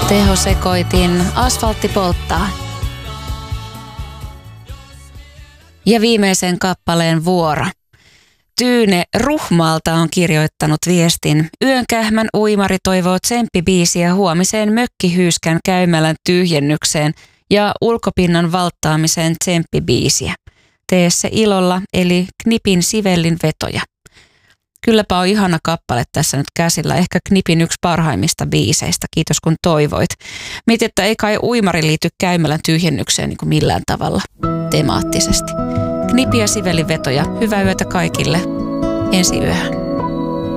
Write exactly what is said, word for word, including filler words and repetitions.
Tehosekoitin Asfaltti polttaa. Ja viimeisen kappaleen vuoro. Tyyne Ruhmaalta on kirjoittanut viestin. Yönkähmän uimari toivoo tsemppibiisiä huomiseen mökkihyyskän käymälän tyhjennykseen ja ulkopinnan valttaamiseen tsemppibiisiä. Tee se ilolla, eli Knipin Sivellin vetoja. Kylläpä on ihana kappale tässä nyt käsillä. Ehkä Knipin yksi parhaimmista biiseistä. Kiitos kun toivoit. Mietin, että ei kai uimari liity käymälän tyhjennykseen niin kuin millään tavalla temaattisesti. Knipi ja Sivellin vetoja. Hyvää yötä kaikille. Ensi yöhön.